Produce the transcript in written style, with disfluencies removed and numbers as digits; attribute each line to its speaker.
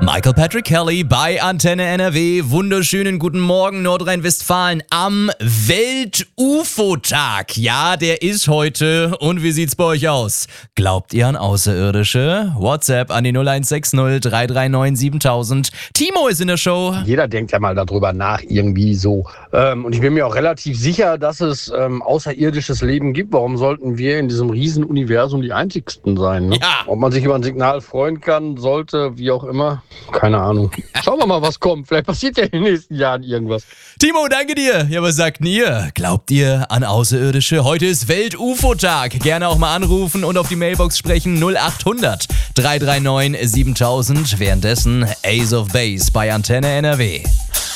Speaker 1: Michael Patrick Kelly bei Antenne NRW. Wunderschönen guten Morgen Nordrhein-Westfalen am Welt-UFO-Tag. Ja, der ist heute. Und wie sieht's bei euch aus? Glaubt ihr an Außerirdische? WhatsApp an die 0160 339 7000. Timo ist in der Show.
Speaker 2: Jeder denkt ja mal darüber nach, irgendwie so. Und ich bin mir auch relativ sicher, dass es außerirdisches Leben gibt. Warum sollten wir in diesem Riesenuniversum die Einzigsten sein? Ne?
Speaker 1: Ja.
Speaker 2: Ob man sich über ein Signal freuen kann, sollte, wie auch immer. Keine Ahnung. Schauen wir mal, was kommt. Vielleicht passiert ja in den nächsten Jahren irgendwas.
Speaker 1: Timo, danke dir. Ja, was sagt ihr? Glaubt ihr an Außerirdische? Heute ist Welt-UFO-Tag. Gerne auch mal anrufen und auf die Mailbox sprechen 0800 339 7000. Währenddessen Ace of Base bei Antenne NRW.